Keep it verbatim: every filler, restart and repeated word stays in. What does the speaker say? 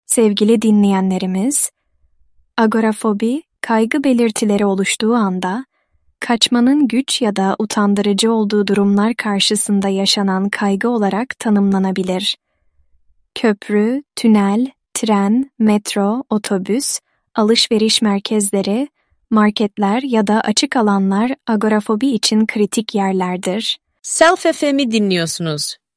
Sevgili dinleyenlerimiz, agorafobi, kaygı belirtileri oluştuğu anda, kaçmanın güç ya da utandırıcı olduğu durumlar karşısında yaşanan kaygı olarak tanımlanabilir. Köprü, tünel, tren, metro, otobüs, alışveriş merkezleri, marketler ya da açık alanlar agorafobi için kritik yerlerdir. Self F M'i dinliyorsunuz.